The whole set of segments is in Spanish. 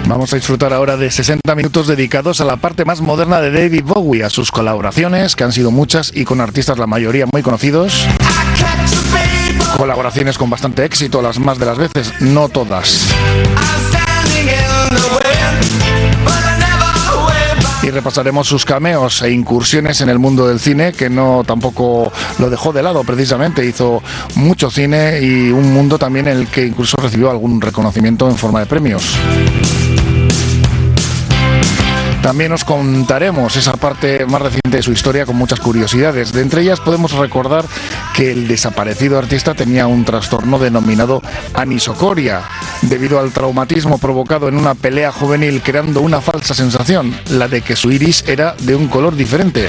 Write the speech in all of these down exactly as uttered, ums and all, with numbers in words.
Vamos a disfrutar ahora de sesenta minutos dedicados a la parte más moderna de David Bowie, a sus colaboraciones, que han sido muchas y con artistas la mayoría muy conocidos. Colaboraciones con bastante éxito, las más de las veces, no todas. Y repasaremos sus cameos e incursiones en el mundo del cine, que no tampoco lo dejó de lado precisamente. Hizo mucho cine y un mundo también en el que incluso recibió algún reconocimiento en forma de premios. También os contaremos esa parte más reciente de su historia con muchas curiosidades. De entre ellas podemos recordar que el desaparecido artista tenía un trastorno denominado anisocoria, debido al traumatismo provocado en una pelea juvenil, creando una falsa sensación, la de que su iris era de un color diferente.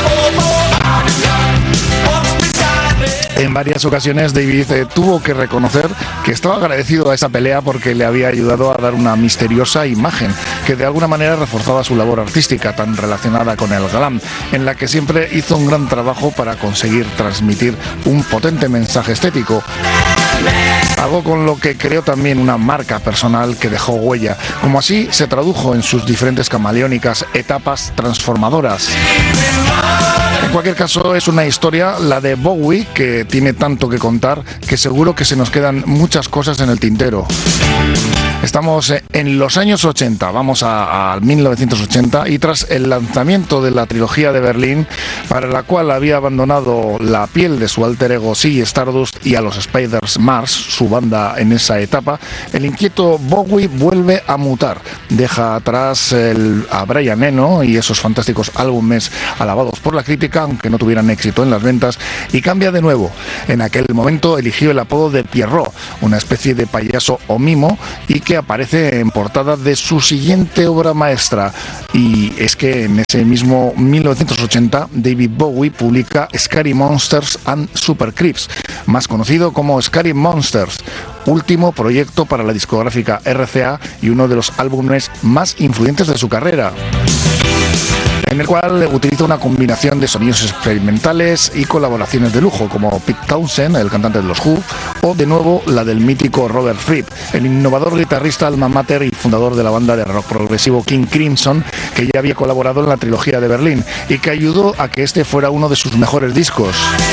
En varias ocasiones David eh, tuvo que reconocer que estaba agradecido a esa pelea porque le había ayudado a dar una misteriosa imagen que de alguna manera reforzaba su labor artística tan relacionada con el glam, en la que siempre hizo un gran trabajo para conseguir transmitir un potente mensaje estético. Algo con lo que creó también una marca personal que dejó huella, como así se tradujo en sus diferentes camaleónicas etapas transformadoras. En cualquier caso, es una historia, la de Bowie, que tiene tanto que contar que seguro que se nos quedan muchas cosas en el tintero. Estamos en los años ochenta, vamos a, a mil novecientos ochenta, y tras el lanzamiento de la trilogía de Berlín, para la cual había abandonado la piel de su alter ego Ziggy Stardust y a los Spiders Mars, su banda en esa etapa, el inquieto Bowie vuelve a mutar. Deja atrás el, a Brian Eno y esos fantásticos álbumes alabados por la crítica, aunque no tuvieran éxito en las ventas, y cambia de nuevo. En aquel momento eligió el apodo de Pierrot, una especie de payaso o mimo, y que aparece en portada de su siguiente obra maestra. Y es que en ese mismo mil novecientos ochenta David Bowie publica Scary Monsters and Super Creeps, más conocido como Scary Monsters, último proyecto para la discográfica R C A y uno de los álbumes más influyentes de su carrera, en el cual utiliza una combinación de sonidos experimentales y colaboraciones de lujo, como Pete Townshend, el cantante de los Who, o de nuevo la del mítico Robert Fripp, el innovador guitarrista alma mater y fundador de la banda de rock progresivo King Crimson, que ya había colaborado en la trilogía de Berlín y que ayudó a que este fuera uno de sus mejores discos.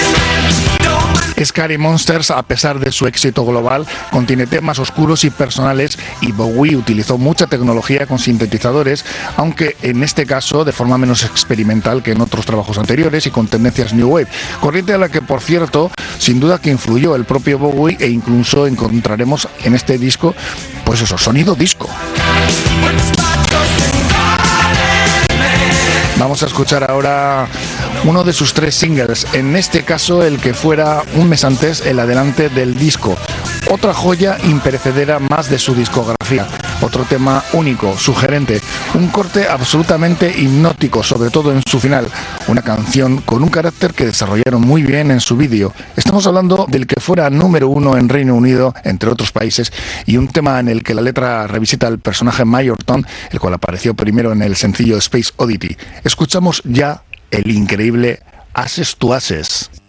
Scary Monsters, a pesar de su éxito global, contiene temas oscuros y personales, y Bowie utilizó mucha tecnología con sintetizadores, aunque en este caso de forma menos experimental que en otros trabajos anteriores y con tendencias New Wave, corriente a la que, por cierto, sin duda que influyó el propio Bowie, e incluso encontraremos en este disco, pues eso, sonido disco. Vamos a escuchar ahora uno de sus tres singles, en este caso el que fuera un mes antes el adelante del disco. Otra joya imperecedera más de su discografía, otro tema único, sugerente, un corte absolutamente hipnótico, sobre todo en su final, una canción con un carácter que desarrollaron muy bien en su vídeo. Estamos hablando del que fuera número uno en Reino Unido, entre otros países, y un tema en el que la letra revisita al personaje Major Tom, el cual apareció primero en el sencillo Space Oddity. Escuchamos ya el increíble Ashes to Ashes.